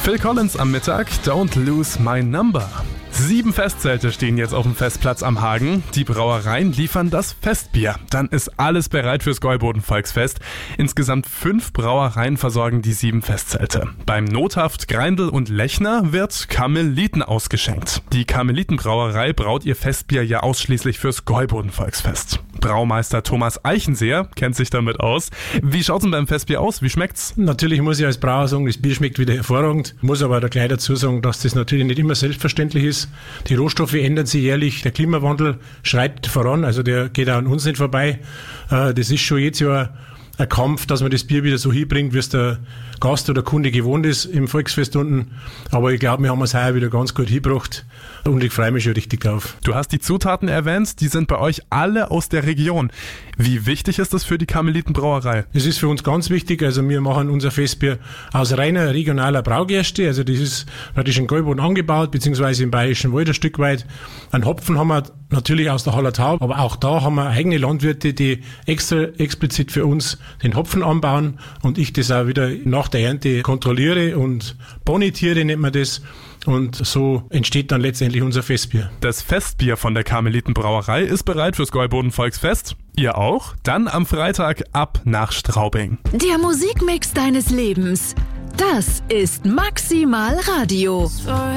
Phil Collins am Mittag, Don't Lose My Number. 7 Festzelte stehen jetzt auf dem Festplatz am Hagen. Die Brauereien liefern das Festbier. Dann ist alles bereit fürs Gäuboden-Volksfest. Insgesamt 5 Brauereien versorgen die 7 Festzelte. Beim Nothaft, Greindl und Lechner wird Karmeliten ausgeschenkt. Die Karmelitenbrauerei braut ihr Festbier ja ausschließlich fürs Gäuboden-Volksfest. Braumeister Thomas Eichenseher kennt sich damit aus. Wie schaut's denn beim Festbier aus? Wie schmeckt's? Natürlich muss ich als Brauer sagen, das Bier schmeckt wieder hervorragend. Muss aber da gleich dazu sagen, dass das natürlich nicht immer selbstverständlich ist. Die Rohstoffe ändern sich jährlich. Der Klimawandel schreitet voran, also der geht auch an uns nicht vorbei. Das ist schon jetzt Jahr ein Kampf, dass man das Bier wieder so hinbringt, wie es der Gast oder Kunde gewohnt ist im Volksfest unten. Aber ich glaube, wir haben es heuer wieder ganz gut hingebracht und ich freue mich schon richtig drauf. Du hast die Zutaten erwähnt, die sind bei euch alle aus der Region. Wie wichtig ist das für die Karmelitenbrauerei? Das ist für uns ganz wichtig. Also wir machen unser Festbier aus reiner regionaler Braugerste. Also das ist praktisch in Gäuboden angebaut, beziehungsweise im Bayerischen Wald ein Stück weit. Einen Hopfen haben wir natürlich aus der Hallertau, aber auch da haben wir eigene Landwirte, die explizit für uns den Hopfen anbauen und ich das auch wieder nach der Ernte kontrolliere und bonitiere, nennt man das. Und so entsteht dann letztendlich unser Festbier. Das Festbier von der Karmelitenbrauerei ist bereit fürs Gäuboden-Volksfest. Ihr auch? Dann am Freitag ab nach Straubing. Der Musikmix deines Lebens. Das ist Maximal Radio.